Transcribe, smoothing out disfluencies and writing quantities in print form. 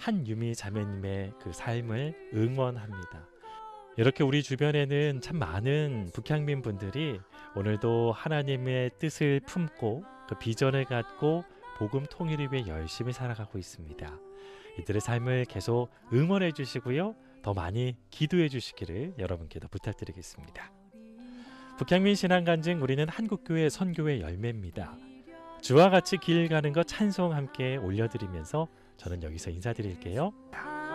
한유미 자매님의 그 삶을 응원합니다. 이렇게 우리 주변에는 참 많은 북향민 분들이 오늘도 하나님의 뜻을 품고 그 비전을 갖고 복음 통일을 위해 열심히 살아가고 있습니다. 이들의 삶을 계속 응원해 주시고요. 더 많이 기도해 주시기를 여러분께도 부탁드리겠습니다. 북향민 신앙간증, 우리는 한국교회 선교의 열매입니다. 주와 같이 길 가는 것 찬송 함께 올려드리면서 저는 여기서 인사드릴게요.